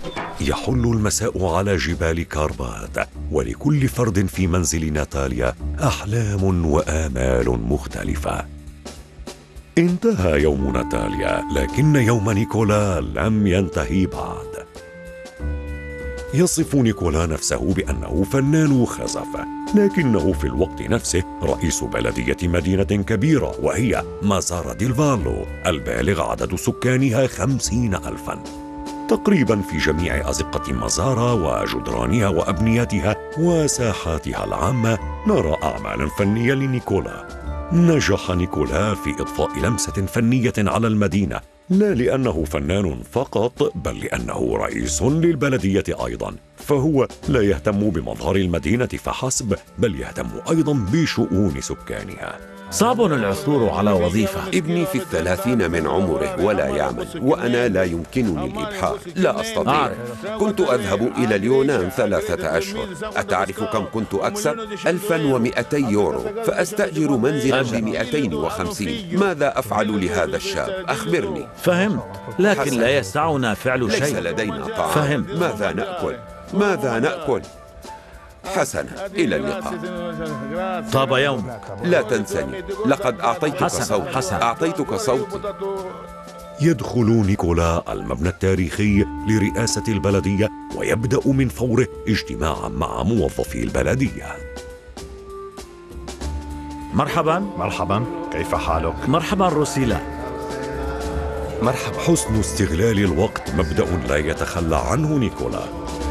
يحل المساء على جبال كاربات، ولكل فرد في منزل ناتاليا أحلام وآمال مختلفة. انتهى يوم ناتاليا، لكن يوم نيكولا لم ينتهي بعد. يصف نيكولا نفسه بأنه فنان خزف، لكنه في الوقت نفسه رئيس بلدية مدينة كبيرة وهي مازارا ديل فالو، البالغ عدد سكانها 50,000 تقريبا في جميع أزقة مازارا وجدرانها وأبنيتها وساحاتها العامة. نرى أعمالا فنية لنيكولا. نجح نيكولا في إضفاء لمسة فنية على المدينة، لا لأنه فنان فقط بل لأنه رئيس للبلدية أيضا، فهو لا يهتم بمظهر المدينة فحسب بل يهتم أيضا بشؤون سكانها. صعب العثور على وظيفة. ابني في 30 من عمره ولا يعمل، وأنا لا يمكنني الإبحار، لا أستطيع. كنت أذهب إلى اليونان 3 أشهر. أتعرف كم كنت أكسب؟ 1200 يورو، فأستأجر منزلا ب250. ماذا أفعل لهذا الشاب؟ أخبرني. فهمت، لكن لا يسعنا فعل شيء. ليس لدينا طعام. فهمت. ماذا نأكل؟ ماذا نأكل؟ حسنا، إلى اللقاء. طاب يومك. لا تنسني، لقد أعطيتك صوتي. أعطيتك صوتي. يدخل نيكولا المبنى التاريخي لرئاسة البلدية ويبدأ من فوره اجتماعا مع موظفي البلدية. مرحبا. مرحبا، كيف حالك؟ مرحبا روسيلا. مرحبا. حسن استغلال الوقت مبدأ لا يتخلى عنه نيكولا.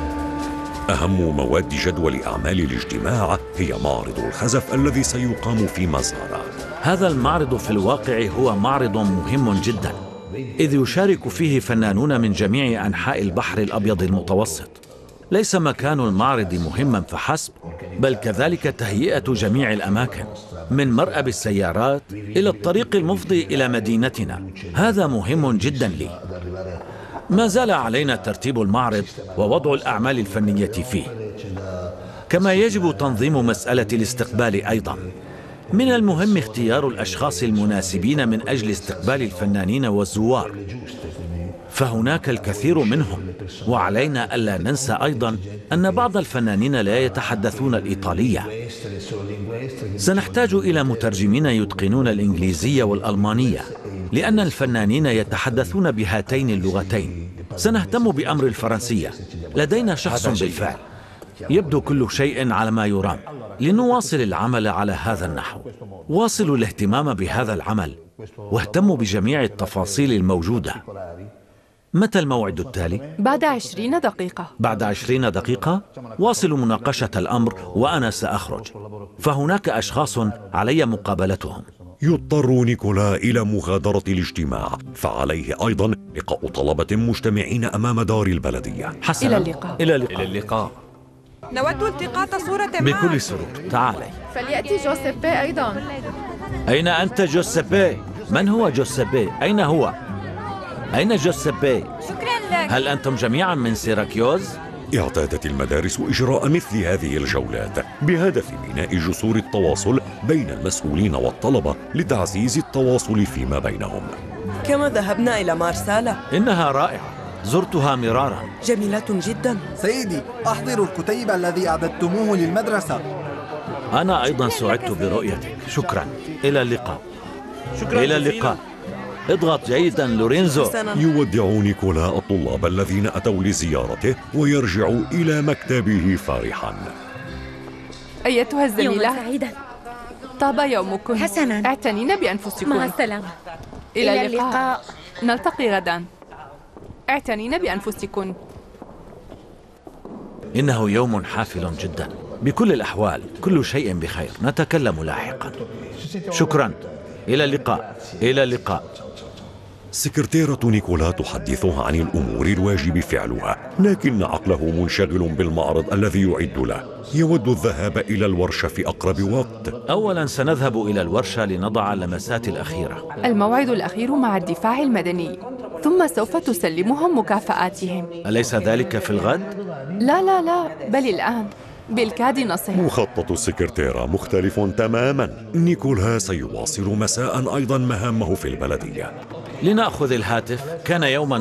أهم مواد جدول أعمال الاجتماع هي معرض الخزف الذي سيقام في مازارا. هذا المعرض في الواقع هو معرض مهم جدا، إذ يشارك فيه فنانون من جميع أنحاء البحر الأبيض المتوسط. ليس مكان المعرض مهما فحسب، بل كذلك تهيئة جميع الأماكن، من مرأب السيارات إلى الطريق المفضي إلى مدينتنا. هذا مهم جدا لي. ما زال علينا ترتيب المعرض ووضع الأعمال الفنية فيه، كما يجب تنظيم مسألة الاستقبال أيضا. من المهم اختيار الأشخاص المناسبين من أجل استقبال الفنانين والزوار، فهناك الكثير منهم، وعلينا ألا ننسى أيضا أن بعض الفنانين لا يتحدثون الإيطالية. سنحتاج إلى مترجمين يتقنون الإنجليزية والألمانية، لأن الفنانين يتحدثون بهاتين اللغتين. سنهتم بأمر الفرنسية، لدينا شخص بالفعل. يبدو كل شيء على ما يرام. لنواصل العمل على هذا النحو. واصلوا الاهتمام بهذا العمل واهتموا بجميع التفاصيل الموجودة. متى الموعد التالي؟ بعد 20 دقيقة. بعد 20 دقيقة؟ واصلوا مناقشة الأمر وأنا سأخرج، فهناك أشخاص علي مقابلتهم. يضطر نيكولا إلى مغادرة الاجتماع، فعليه أيضا لقاء طلبة مجتمعين أمام دار البلدية. حسنا، إلى اللقاء. إلى اللقاء. إلى اللقاء. نود التقاط صورة معك. بكل سرور، تعالي. فليأتي جوزيبي أيضا. أين أنت جوزيبي؟ من هو جوزيبي؟ أين هو؟ أين جوزيبي؟ شكرا لك. هل أنتم جميعا من سيراكيوز؟ اعتادت المدارس إجراء مثل هذه الجولات بهدف بناء جسور التواصل بين المسؤولين والطلبة لتعزيز التواصل فيما بينهم. كما ذهبنا إلى مارسالا. إنها رائعة، زرتها مرارا. جميلة جدا. سيدي، أحضر الكتيب الذي أعددتموه للمدرسة. أنا أيضا سعدت برؤيتك. شكرا. إلى اللقاء. شكرا. إلى اللقاء. اضغط جيدا لورينزو. يودع نيكولا الطلاب الذين أتوا لزيارته ويرجع إلى مكتبه فرحا. أيتها الزميلة، يوما سعيدا. طاب يومكم. حسنا، اعتنين بأنفسكم. مع السلامة. إلى اللقاء. نلتقي غدا. اعتنين بأنفسكن. إنه يوم حافل جدا. بكل الأحوال كل شيء بخير، نتكلم لاحقا. شكرا. إلى اللقاء. إلى اللقاء. سكرتيرة نيكولا تحدثه عن الأمور الواجب فعلها، لكن عقله منشغل بالمعرض الذي يعد له. يود الذهاب إلى الورشة في أقرب وقت. أولا سنذهب إلى الورشة لنضع اللمسات الأخيرة. الموعد الأخير مع الدفاع المدني، ثم سوف تسلمهم مكافآتهم. أليس ذلك في الغد؟ لا لا لا، بل الآن. بالكاد نصل. مخطط السكرتيرة مختلف تماما. نيكولا سيواصل مساء أيضا مهامه في البلدية. لنأخذ الهاتف. كان يوما